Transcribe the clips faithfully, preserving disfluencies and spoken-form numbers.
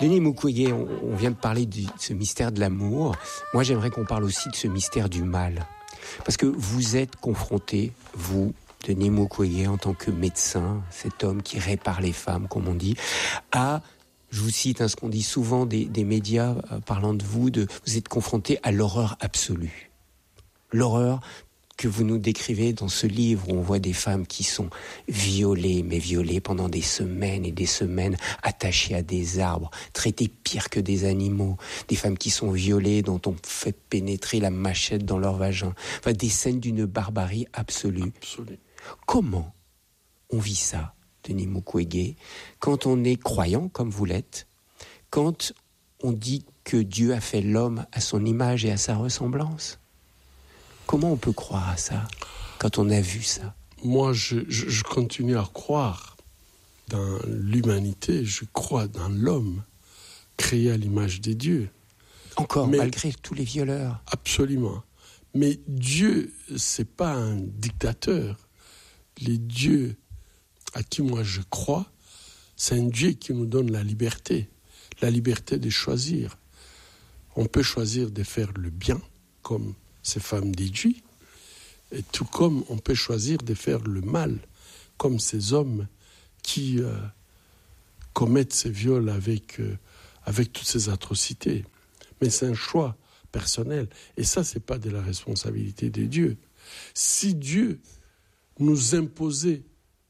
Denis Mukwege, on, on vient de parler de ce mystère de l'amour. Moi, j'aimerais qu'on parle aussi de ce mystère du mal. Parce que vous êtes confronté, vous, Denis Mukwege, en tant que médecin, cet homme qui répare les femmes, comme on dit, à, je vous cite hein, ce qu'on dit souvent des, des médias euh, parlant de vous, de, vous êtes confronté à l'horreur absolue. L'horreur que vous nous décrivez dans ce livre où on voit des femmes qui sont violées, mais violées pendant des semaines et des semaines, attachées à des arbres, traitées pire que des animaux, des femmes qui sont violées, dont on fait pénétrer la machette dans leur vagin, enfin des scènes d'une barbarie absolue. Absolue. Comment on vit ça, Denis Mukwege, quand on est croyant, comme vous l'êtes, quand on dit que Dieu a fait l'homme à son image et à sa ressemblance? Comment on peut croire à ça, quand on a vu ça? Moi, je, je, je continue à croire dans l'humanité, je crois dans l'homme, créé à l'image des dieux. Encore, Mais, malgré tous les violeurs. Absolument. Mais Dieu, c'est pas un dictateur. Les dieux à qui moi je crois, c'est un Dieu qui nous donne la liberté, la liberté de choisir. On peut choisir de faire le bien, comme ces femmes d'Égypte, et tout comme on peut choisir de faire le mal, comme ces hommes qui euh, commettent ces viols avec, euh, avec toutes ces atrocités. Mais c'est un choix personnel, et ça, c'est pas de la responsabilité de Dieu. Si Dieu nous imposait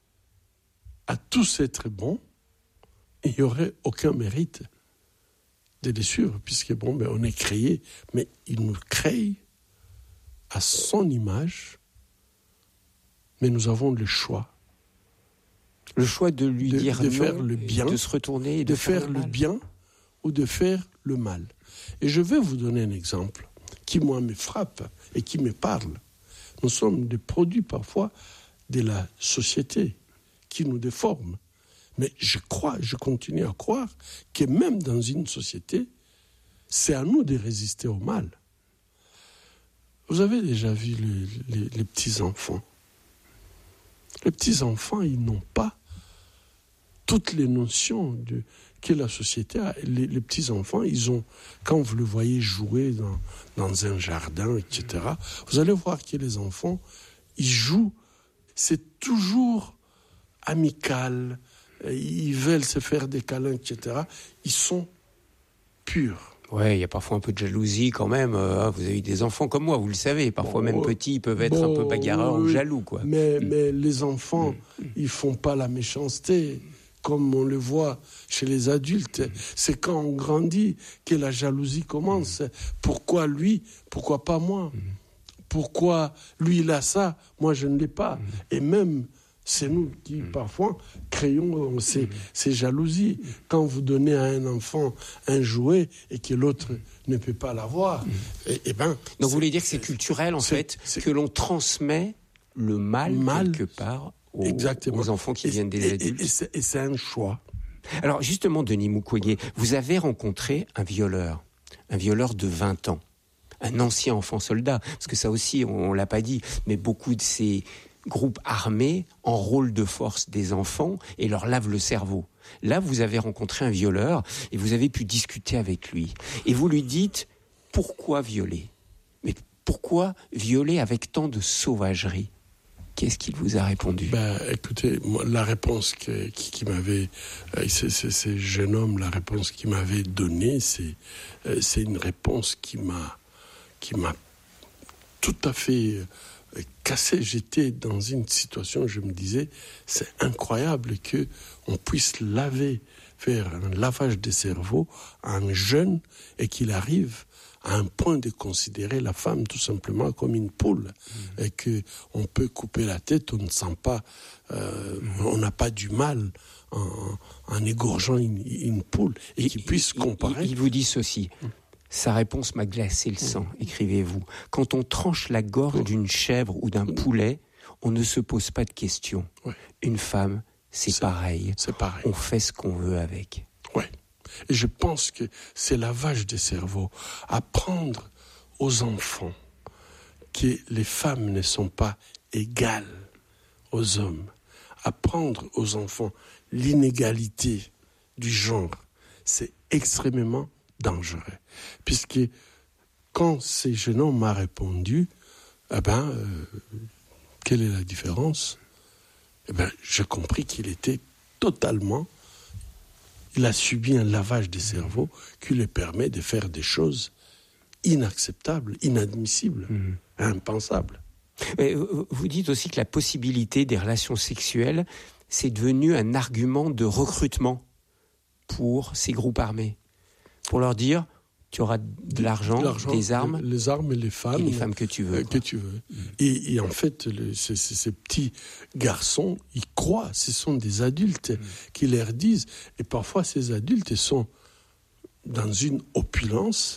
à tous être bons, il n'y aurait aucun mérite de les suivre, puisque bon, ben, on est créé, mais il nous crée à son image, mais nous avons le choix. Le choix de lui de, dire de non, faire le bien, de se retourner et de, de faire, faire le, le bien ou de faire le mal. Et je vais vous donner un exemple qui, moi, me frappe et qui me parle. Nous sommes des produits, parfois, de la société qui nous déforme. Mais je crois, je continue à croire que même dans une société, c'est à nous de résister au mal. Vous avez déjà vu les, les, les petits-enfants. Les petits-enfants, ils n'ont pas toutes les notions de, que la société a. Les, les petits-enfants, ils ont, quand vous le voyez jouer dans, dans un jardin, et cetera, vous allez voir que les enfants, ils jouent, c'est toujours amical, ils veulent se faire des câlins, et cetera. Ils sont purs. Ouais, il y a parfois un peu de jalousie quand même. Euh, vous avez eu des enfants comme moi, vous le savez. Parfois bon, même petits, ils peuvent être bon, un peu bagarreurs oui, ou jaloux, quoi. Mais, mmh. mais les enfants, mmh. ils font pas la méchanceté comme on le voit chez les adultes. Mmh. C'est quand on grandit que la jalousie commence. Mmh. Pourquoi lui? Pourquoi pas moi? Mmh. Pourquoi lui il a ça? Moi je ne l'ai pas. Mmh. Et même c'est nous qui, mmh. parfois, créons ces, mmh. ces jalousies. Mmh. Quand vous donnez à un enfant un jouet et que l'autre ne peut pas l'avoir, mmh. et, et ben... Donc vous voulez dire que c'est culturel, en c'est, fait, c'est, que l'on transmet le mal, mal quelque part aux, aux enfants qui et, viennent des et, adultes. Et, et, c'est, et c'est un choix. Alors, justement, Denis Mukwege, vous avez rencontré un violeur, un violeur de vingt ans, un ancien enfant soldat, parce que ça aussi, on ne l'a pas dit, mais beaucoup de ces... groupes armés enrôlent de force des enfants et leur lavent le cerveau. Là, vous avez rencontré un violeur et vous avez pu discuter avec lui. Et vous lui dites, pourquoi violer? Mais pourquoi violer avec tant de sauvagerie? Qu'est-ce qu'il vous a répondu? Ben, écoutez, moi, la réponse que, qui, qui m'avait... Euh, c'est, c'est, c'est jeune homme, la réponse qu'il m'avait donnée, c'est, euh, c'est une réponse qui m'a, qui m'a tout à fait... Euh, cassé, j'étais dans une situation où je me disais, c'est incroyable que on puisse laver, faire un lavage de cerveau à un jeune et qu'il arrive à un point de considérer la femme tout simplement comme une poule mmh. et que on peut couper la tête, on ne sent pas, euh, mmh. on n'a pas du mal en, en égorgeant une, une poule et, et qu'il puisse comparer. Il, il vous dit ceci. Mmh. Sa réponse m'a glacé le sang, mmh. écrivez-vous. Quand on tranche la gorge mmh. d'une chèvre ou d'un mmh. poulet, on ne se pose pas de questions. Ouais. Une femme, c'est, c'est pareil. C'est pareil. On fait ce qu'on veut avec. Ouais. Et je pense que c'est lavage des cerveaux. Apprendre aux enfants que les femmes ne sont pas égales aux hommes. Apprendre aux enfants l'inégalité du genre. c'est extrêmement dangereux. Puisque quand ce jeune homme m'a répondu, eh ben, euh, quelle est la différence? Eh ben, j'ai compris qu'il était totalement... Il a subi un lavage des cerveaux qui lui permet de faire des choses inacceptables, inadmissibles, mmh. impensables. Mais vous dites aussi que la possibilité des relations sexuelles, c'est devenu un argument de recrutement pour ces groupes armés. Pour leur dire, tu auras de l'argent, l'argent des armes. Les armes et les femmes. Et les femmes que tu veux. Euh, que tu veux. Mmh. Et, et en fait, le, ces, ces petits garçons, ils croient, ce sont des adultes mmh. qui leur disent. Et parfois, ces adultes, ils sont dans une opulence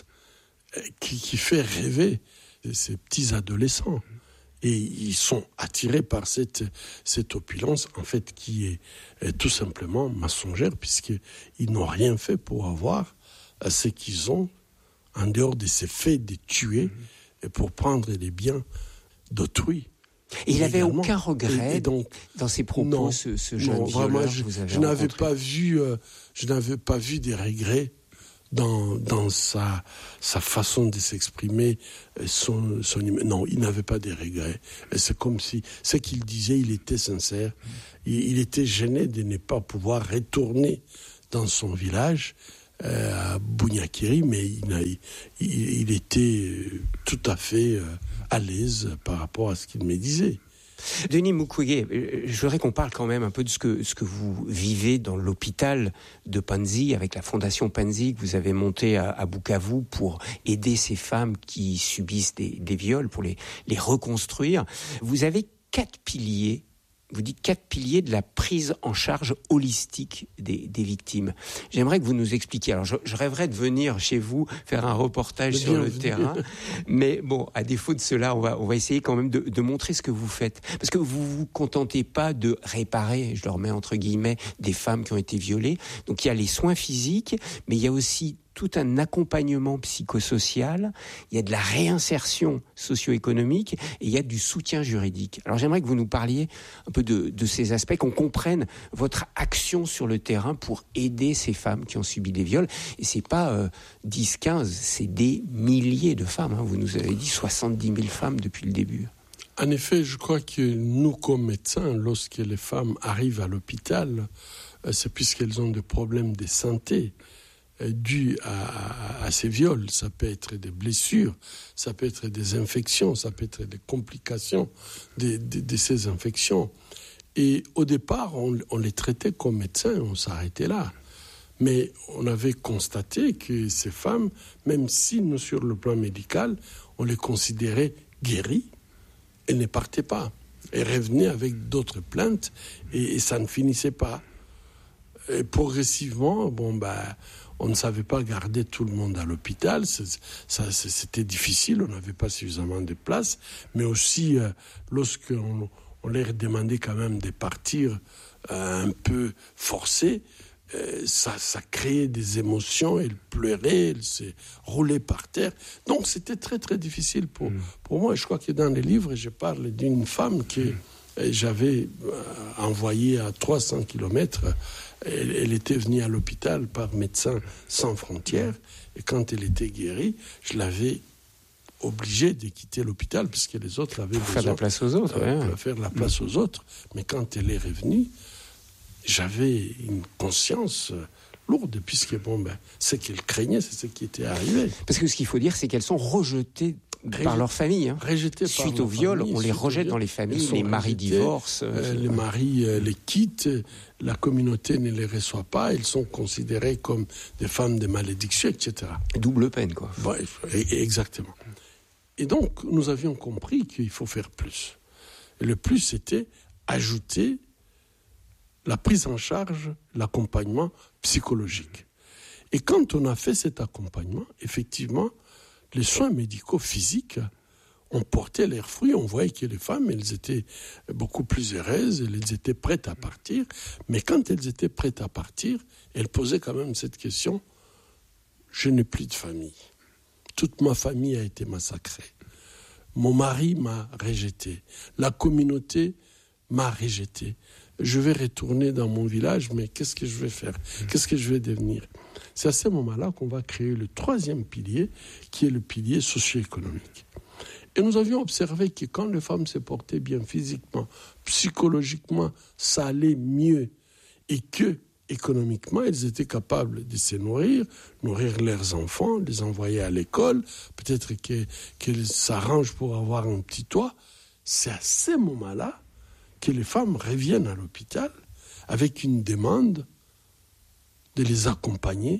qui, qui fait rêver ces petits adolescents. Et ils sont attirés par cette, cette opulence, en fait, qui est, est tout simplement mensongère, puisqu'ils n'ont rien fait pour avoir ce qu'ils ont, en dehors de ces faits de tuer, et pour prendre les biens d'autrui. Et il n'avait aucun regret et, et donc, dans ses propos, non, ce, ce jeune non, violeur vraiment, que je, vous avez je n'avais rencontré. pas vu, euh, je n'avais pas vu des regrets dans, dans sa, sa façon de s'exprimer, son, son, non, il n'avait pas de regrets. Et c'est comme si, ce qu'il disait, il était sincère. Il, il était gêné de ne pas pouvoir retourner dans son village, euh, à Bunyakiri, mais il, a, il, il était tout à fait à l'aise par rapport à ce qu'il me disait. Denis Mukwege, je voudrais qu'on parle quand même un peu de ce que, ce que vous vivez dans l'hôpital de Panzi, avec la fondation Panzi que vous avez montée à, à Bukavu pour aider ces femmes qui subissent des, des viols, pour les, les reconstruire. Vous avez quatre piliers. Vous dites quatre piliers de la prise en charge holistique des, des victimes. J'aimerais que vous nous expliquiez. Alors, je, je rêverais de venir chez vous faire un reportage mais sur le vu. terrain. Mais bon, à défaut de cela, on va, on va essayer quand même de, de montrer ce que vous faites. Parce que vous vous contentez pas de réparer, je le remets entre guillemets, des femmes qui ont été violées. Donc, il y a les soins physiques, mais il y a aussi tout un accompagnement psychosocial, il y a de la réinsertion socio-économique et il y a du soutien juridique. Alors j'aimerais que vous nous parliez un peu de, de ces aspects, qu'on comprenne votre action sur le terrain pour aider ces femmes qui ont subi des viols. Et c'est pas euh, dix, quinze, c'est des milliers de femmes. Hein. Vous nous avez dit soixante-dix mille femmes depuis le début. En effet, je crois que nous, comme médecins, lorsque les femmes arrivent à l'hôpital, c'est puisqu'elles ont des problèmes de santé dû à, à, à ces viols. Ça peut être des blessures, ça peut être des infections, ça peut être des complications de, de, de ces infections. Et au départ, on, on les traitait comme médecins, on s'arrêtait là. Mais on avait constaté que ces femmes, même si nous, sur le plan médical, on les considérait guéries, elles ne partaient pas. Elles revenaient avec d'autres plaintes et, et ça ne finissait pas. Et progressivement, bon, ben, on ne savait pas garder tout le monde à l'hôpital. C'est, ça, c'était difficile, on n'avait pas suffisamment de place. Mais aussi, euh, lorsqu'on on leur demandait quand même de partir euh, un peu forcés, euh, ça, ça créait des émotions. Elles pleuraient, elles se roulaient par terre. Donc, c'était très, très difficile pour, mmh. pour moi. Je crois que dans les livres, je parle d'une femme que mmh. j'avais euh, envoyée à trois cents kilomètres. Elle, elle était venue à l'hôpital par Médecins sans frontières. Et quand elle était guérie, je l'avais obligée de quitter l'hôpital puisque les autres l'avaient besoin. Faire de la place aux autres. Euh, ouais. Faire de la place mmh. aux autres. Mais quand elle est revenue, j'avais une conscience lourde puisque bon, ben, ce qu'elle craignait, c'est ce qui était arrivé. Parce que ce qu'il faut dire, c'est qu'elles sont rejetées Régé... par leur famille. Hein. Rejetées Suite par au viol, famille, on les rejette dans les familles, les maris rejetées, divorcent. Euh, les maris euh, les quittent, la communauté ne les reçoit pas, ils sont considérés comme des femmes de malédiction, et cetera. Double peine, quoi. Bref, exactement. Et donc, nous avions compris qu'il faut faire plus. Et le plus, c'était ajouter la prise en charge, l'accompagnement psychologique. Et quand on a fait cet accompagnement, effectivement, les soins médicaux physiques ont porté leurs fruits. On voyait que les femmes, elles étaient beaucoup plus heureuses, elles étaient prêtes à partir. Mais quand elles étaient prêtes à partir, elles posaient quand même cette question, je n'ai plus de famille. Toute ma famille a été massacrée. Mon mari m'a rejeté. La communauté m'a rejeté. je vais retourner dans mon village, mais qu'est-ce que je vais faire ? Qu'est-ce que je vais devenir ? C'est à ce moment-là qu'on va créer le troisième pilier, qui est le pilier socio-économique. Et nous avions observé que quand les femmes se portaient bien physiquement, psychologiquement, ça allait mieux, et que économiquement, elles étaient capables de se nourrir, nourrir leurs enfants, les envoyer à l'école, peut-être que, qu'elles s'arrangent pour avoir un petit toit. C'est à ces moments-là que les femmes reviennent à l'hôpital avec une demande de les accompagner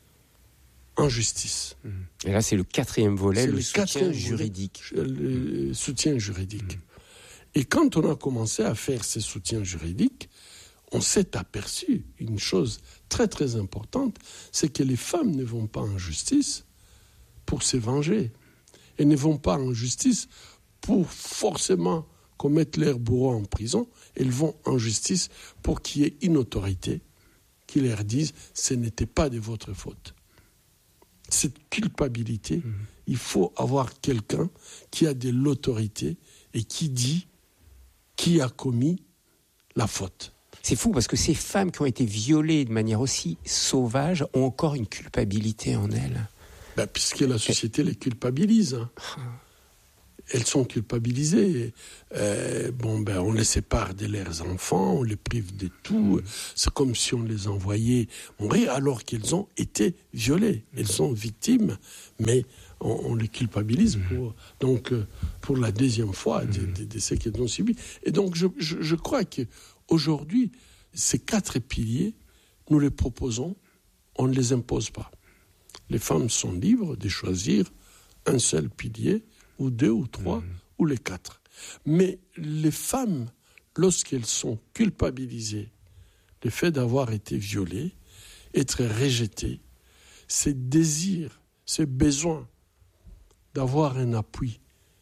en justice. Et là, c'est le quatrième volet, c'est le, le soutien juridique. Volet, le soutien juridique. Mmh. Et quand on a commencé à faire ce soutien juridique, on s'est aperçu une chose très très importante, c'est que les femmes ne vont pas en justice pour se venger. Elles ne vont pas en justice pour forcément qu'on mette leur bourreau en prison. Elles vont en justice pour qu'il y ait une autorité qui leur dise « ce n'était pas de votre faute ». Cette culpabilité, mmh. il faut avoir quelqu'un qui a de l'autorité et qui dit qui a commis la faute. C'est fou parce que ces femmes qui ont été violées de manière aussi sauvage ont encore une culpabilité en elles. Ben, puisque la société les culpabilise. Hein. Elles sont culpabilisées. Euh, bon, ben, on les sépare de leurs enfants, on les prive de tout. C'est comme si on les envoyait mourir alors qu'elles ont été violées. Elles sont victimes, mais on, on les culpabilise pour, donc, pour la deuxième fois de, de, de ce qu'elles ont subi. Et donc, je, je, je crois qu'aujourd'hui, ces quatre piliers, nous les proposons, on ne les impose pas. Les femmes sont libres de choisir un seul pilier, ou deux, ou trois, mmh. ou les quatre. Mais les femmes, lorsqu'elles sont culpabilisées, le fait d'avoir été violées, être rejetées, ce désir, ce besoin d'avoir un appui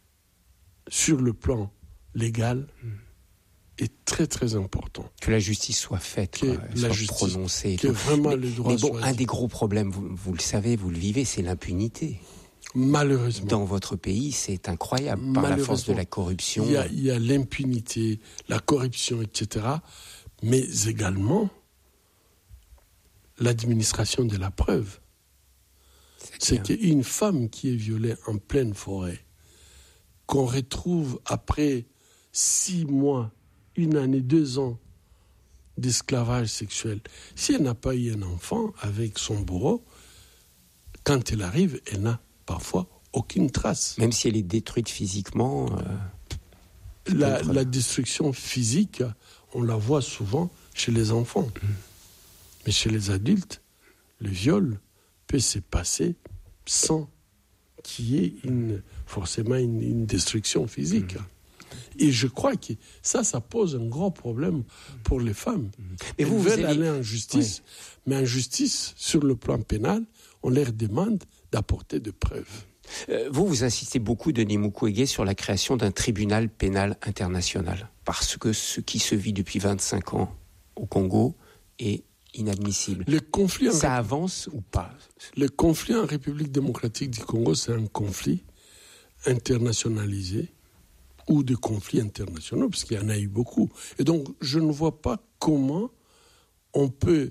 sur le plan légal mmh. est très très important. Que la justice soit faite, que quoi, la soit justice, prononcée. Que vraiment mais, les droits mais bon, soient... un des gros problèmes, vous, vous le savez, vous le vivez, c'est l'impunité. Malheureusement. Dans votre pays, c'est incroyable, par la force de la corruption. Il y a, il y a l'impunité, la corruption, et cetera, mais également l'administration de la preuve. C'est, c'est qu'une femme qui est violée en pleine forêt, qu'on retrouve après six mois, une année, deux ans d'esclavage sexuel, si elle n'a pas eu un enfant avec son bourreau, quand elle arrive, elle n'a parfois aucune trace. Même si elle est détruite physiquement. Euh, la, la destruction physique, on la voit souvent chez les enfants. Mmh. Mais chez les adultes, le viol peut se passer sans qu'il y ait une, forcément une, une destruction physique. Mmh. Et je crois que ça, ça pose un gros problème pour les femmes. Elles vous, veulent vous avez... aller en justice, oui. mais en justice, sur le plan pénal, on leur demande d'apporter des preuves. Euh, vous, vous insistez beaucoup, Denis Mukwege, sur la création d'un tribunal pénal international. Parce que ce qui se vit depuis vingt-cinq ans au Congo est inadmissible. Le conflit Ça en... avance ou pas ? Le conflit en République démocratique du Congo, c'est un conflit internationalisé ou de conflits internationaux, parce qu'il y en a eu beaucoup. Et donc, je ne vois pas comment on peut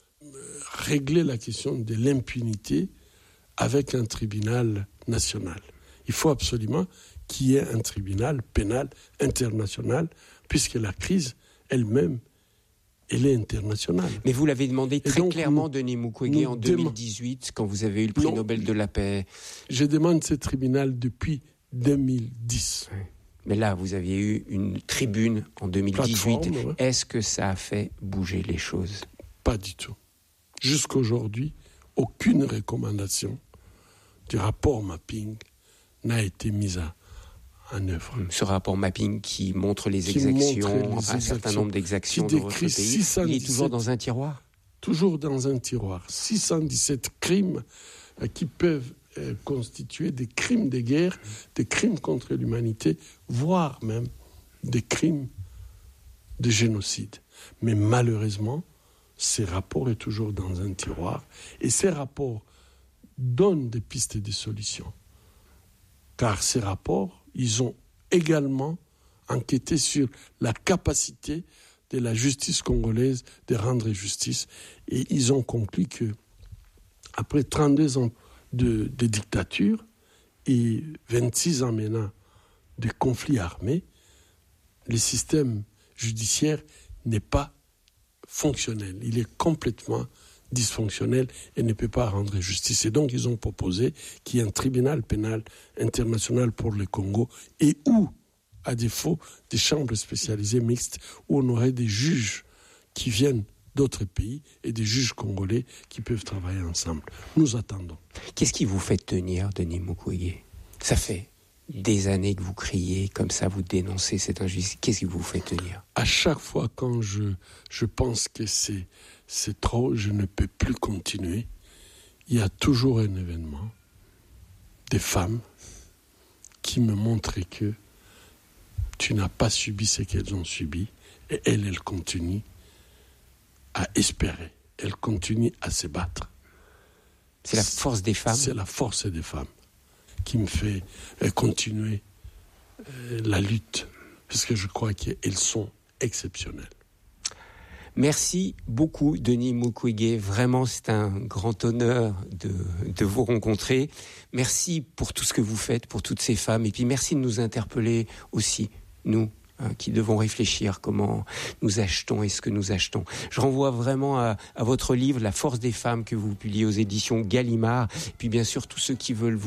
régler la question de l'impunité avec un tribunal national. Il faut absolument qu'il y ait un tribunal pénal international, puisque la crise elle-même, elle est internationale. Mais vous l'avez demandé très donc, clairement, nous, Denis Mukwege, en deux mille dix-huit, déma- quand vous avez eu le prix non, Nobel de la paix. Je demande ce tribunal depuis deux mille dix. Oui. Mais là, vous aviez eu une tribune en deux mille dix-huit. Ouais. Est-ce que ça a fait bouger les choses ? Pas du tout. Jusqu'aujourd'hui, aucune recommandation du rapport mapping n'a été mise à, en œuvre. Ce rapport mapping qui montre les qui exactions, montre les un exactions, certain nombre d'exactions dans votre pays, six cent dix-sept, il est toujours dans un tiroir ? Toujours dans un tiroir. six cent dix-sept crimes euh, qui peuvent euh, constituer des crimes de guerre, des crimes contre l'humanité, voire même des crimes de génocide. Mais malheureusement, ces rapports sont toujours dans un tiroir. Et ces rapports donnent des pistes de solutions. Car ces rapports, ils ont également enquêté sur la capacité de la justice congolaise de rendre justice. Et ils ont conclu que après trente-deux ans de, de dictature et vingt-six ans maintenant de conflits armés, le système judiciaire n'est pas fonctionnel. Il est complètement dysfonctionnel et ne peut pas rendre justice. Et donc, ils ont proposé qu'il y ait un tribunal pénal international pour le Congo et où, à défaut, des chambres spécialisées mixtes où on aurait des juges qui viennent d'autres pays et des juges congolais qui peuvent travailler ensemble. Nous attendons. Qu'est-ce qui vous fait tenir, Denis Mukwege ? Ça fait des années que vous criez comme ça, vous dénoncez cette injustice. Qu'est-ce qui vous fait tenir ? À chaque fois quand je, je pense que c'est, c'est trop, je ne peux plus continuer, il y a toujours un événement, des femmes qui me montrent que tu n'as pas subi ce qu'elles ont subi et elles, elles continuent à espérer, elles continuent à se battre. C'est la force des femmes ? C'est la force des femmes qui me fait continuer la lutte, parce que je crois qu'elles sont exceptionnelles. Merci beaucoup, Denis Mukwege. Vraiment, c'est un grand honneur de, de vous rencontrer. Merci pour tout ce que vous faites, pour toutes ces femmes. Et puis, merci de nous interpeller aussi, nous, hein, qui devons réfléchir comment nous achetons et ce que nous achetons. Je renvoie vraiment à, à votre livre, La force des femmes, que vous publiez aux éditions Gallimard. Et puis, bien sûr, tous ceux qui veulent vous